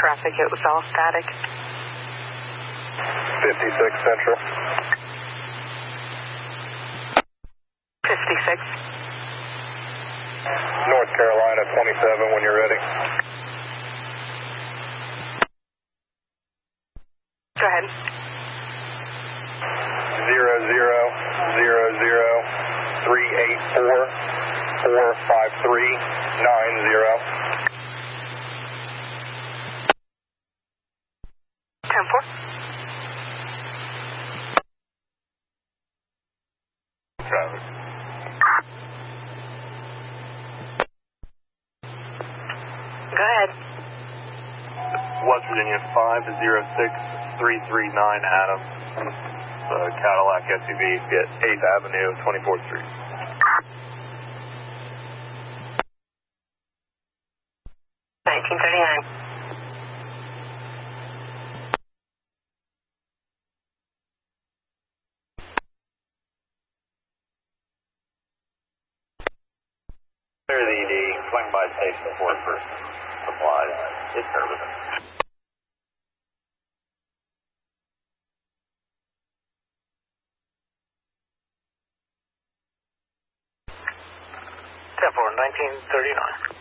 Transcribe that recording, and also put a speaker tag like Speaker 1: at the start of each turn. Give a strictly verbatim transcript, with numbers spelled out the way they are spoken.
Speaker 1: traffic. It was all static.
Speaker 2: fifty-six Central.
Speaker 1: fifty-six.
Speaker 2: North Carolina twenty-seven when you're ready.
Speaker 1: Go ahead.
Speaker 2: Zero zero zero zero three eight four four five three nine zero.
Speaker 1: ten four.
Speaker 2: Traffic.
Speaker 1: Go ahead.
Speaker 2: West Virginia five zero six three three nine Adams. The Cadillac S U V at eighth Avenue, twenty-fourth Street.
Speaker 1: nineteen thirty-nine.
Speaker 2: Clear the E D, swing by station before first supplies. It's service. ten four, nineteen thirty-nine.